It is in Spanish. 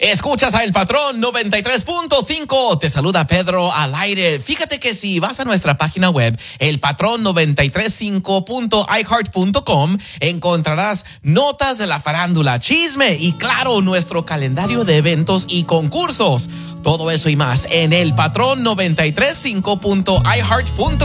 Escuchas a El Patrón 93.5. Te saluda Pedro al aire. Fíjate que si vas a nuestra página web, elpatrón935.iheart.com, encontrarás notas de la farándula, chisme y, claro, nuestro calendario de eventos y concursos. Todo eso y más en elpatrón935.iheart.com.